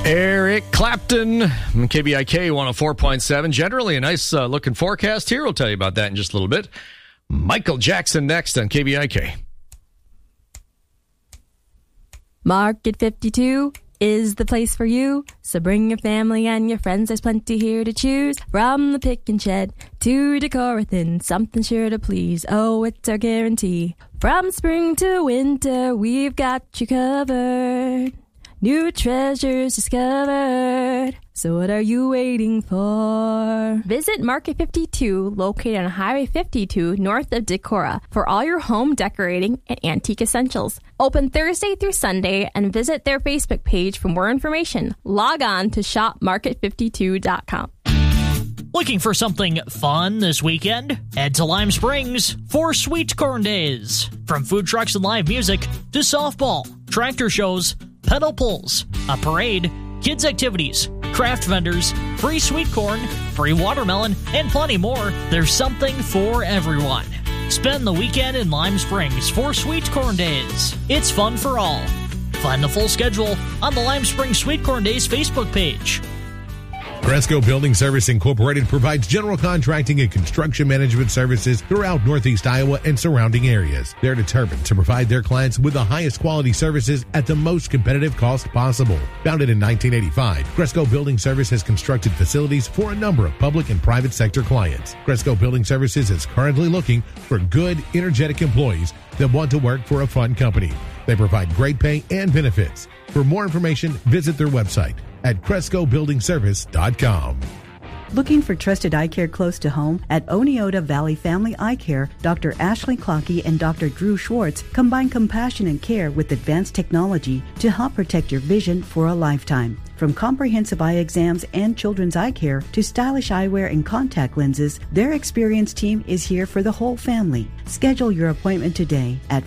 Eric Clapton, KBIK 104.7. Generally a nice looking forecast here. We'll tell you about that in just a little bit. Michael Jackson next on KBIK. Market 52 is the place for you. So bring your family and your friends. There's plenty here to choose. From the pick and shed to Decorathin, something sure to please. Oh, it's our guarantee. From spring to winter, we've got you covered. New treasures discovered. So what are you waiting for? Visit Market 52, located on Highway 52, north of Decorah, for all your home decorating and antique essentials. Open Thursday through Sunday, and visit their Facebook page for more information. Log on to shopmarket52.com. Looking for something fun this weekend? Head to Lime Springs for Sweet Corn Days. From food trucks and live music to softball, tractor shows, pedal pulls, a parade, kids' activities, craft vendors, free sweet corn, free watermelon, and plenty more. There's something for everyone. Spend the weekend in Lime Springs for Sweet Corn Days. It's fun for all. Find the full schedule on the Lime Springs Sweet Corn Days Facebook page. Cresco Building Service Incorporated provides general contracting and construction management services throughout Northeast Iowa and surrounding areas. They're determined to provide their clients with the highest quality services at the most competitive cost possible. Founded in 1985, Cresco Building Service has constructed facilities for a number of public and private sector clients. Cresco Building Services is currently looking for good, energetic employees that want to work for a fun company. They provide great pay and benefits. For more information, visit their website at CrescoBuildingService.com. Looking for trusted eye care close to home? At Oneota Valley Family Eye Care, Dr. Ashley Clockey and Dr. Drew Schwartz combine compassion and care with advanced technology to help protect your vision for a lifetime. From comprehensive eye exams and children's eye care to stylish eyewear and contact lenses, their experienced team is here for the whole family. Schedule your appointment today at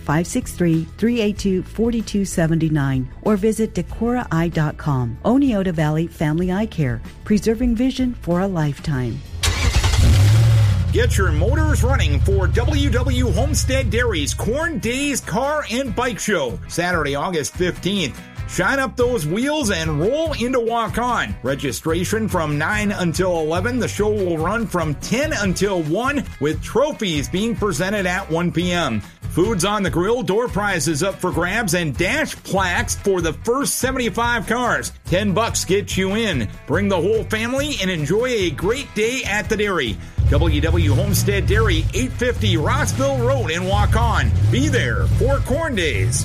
563-382-4279 or visit DecoraEye.com. Oneota Valley Family Eye Care, preserving vision for a lifetime. Get your motors running for WW Homestead Dairy's Corn Days Car and Bike Show, Saturday, August 15th. Shine up those wheels and roll into Walk-On. Registration from 9 until 11. The show will run from 10 until 1 with trophies being presented at 1 p.m. Food's on the grill, door prizes up for grabs, and dash plaques for the first 75 cars. $10 gets you in. Bring the whole family and enjoy a great day at the dairy. WW Homestead Dairy, 850 Rossville Road in Walk-On. Be there for Corn Days.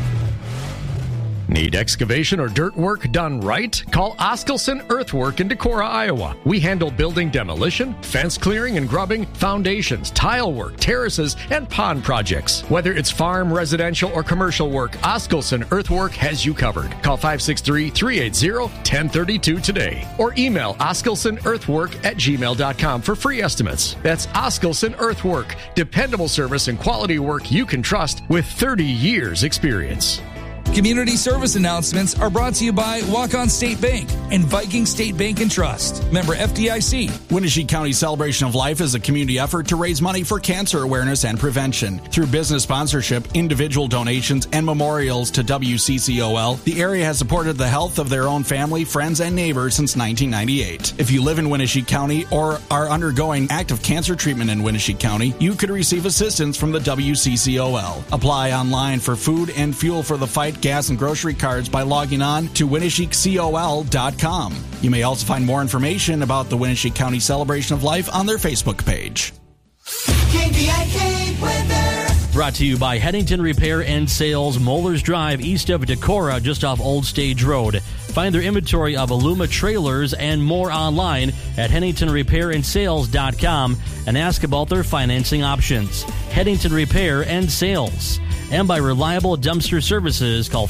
Need excavation or dirt work done right? Call Oskelson Earthwork in Decorah, Iowa. We handle building demolition, fence clearing and grubbing, foundations, tile work, terraces, and pond projects. Whether it's farm, residential, or commercial work, Oskelson Earthwork has you covered. Call 563-380-1032 today or email oskelsonearthwork@gmail.com for free estimates. That's Oskelson Earthwork, dependable service and quality work you can trust with 30 years experience. Community service announcements are brought to you by Walk-On State Bank and Viking State Bank and Trust. Member FDIC. Winnebago County Celebration of Life is a community effort to raise money for cancer awareness and prevention. Through business sponsorship, individual donations, and memorials to WCCOL, the area has supported the health of their own family, friends, and neighbors since 1998. If you live in Winnebago County or are undergoing active cancer treatment in Winnebago County, you could receive assistance from the WCCOL. Apply online for food and fuel for the fight, gas, and grocery cards by logging on to WinnebagoCOL.com. You may also find more information about the Winnebago County Celebration of Life on their Facebook page. KBIK weather. Brought to you by Headington Repair and Sales, Mollers Drive, east of Decorah, just off Old Stage Road. Find their inventory of Aluma trailers and more online at HeadingtonRepairandSales.com and ask about their financing options. Headington Repair and Sales. And by Reliable Dumpster Services, call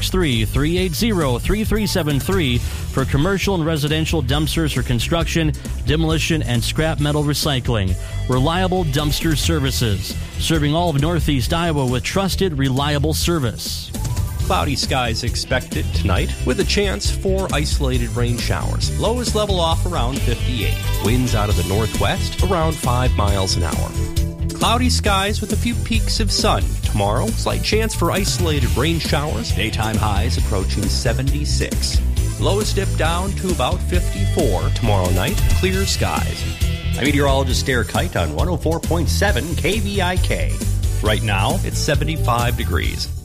563-380-3373 for commercial and residential dumpsters for construction, demolition, and scrap metal recycling. Reliable Dumpster Services, serving all of Northeast Iowa with trusted, reliable service. Cloudy skies expected tonight with a chance for isolated rain showers. Lows level off around 58. Winds out of the northwest around 5 miles an hour. Cloudy skies with a few peaks of sun. Tomorrow, slight chance for isolated rain showers. Daytime highs approaching 76. Lows dip down to about 54. Tomorrow night, clear skies. I'm meteorologist Derek Kite on 104.7 KVIK. Right now, it's 75 degrees.